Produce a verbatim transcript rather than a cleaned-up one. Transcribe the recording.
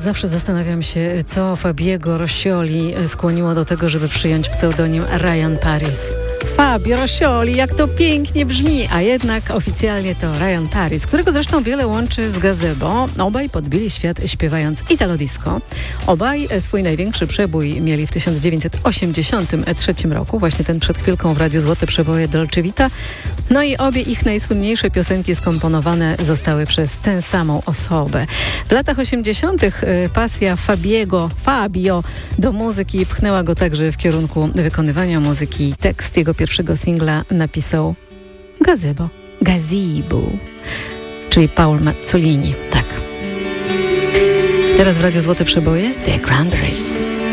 Zawsze zastanawiam się, co Fabiego Roscioli skłoniło do tego, żeby przyjąć pseudonim Ryan Paris. Fabio Roscioli, jak to pięknie brzmi, a jednak oficjalnie to Ryan Paris, którego zresztą wiele łączy z Gazebo. Obaj podbili świat śpiewając Italo Disco. Obaj swój największy przebój mieli w tysiąc dziewięćset osiemdziesiątym trzecim roku, właśnie ten przed chwilką w Radiu Złote Przeboje Dolce Vita. No i obie ich najsłynniejsze piosenki skomponowane zostały przez tę samą osobę. W latach osiemdziesiątych pasja Fabiego, Fabio do muzyki pchnęła go także w kierunku wykonywania muzyki. Tekst jego pierwszego singla napisał Gazebo, Gazebo, czyli Paul Mazzolini. Tak. Teraz w Radiu Złote Przeboje The Cranberries.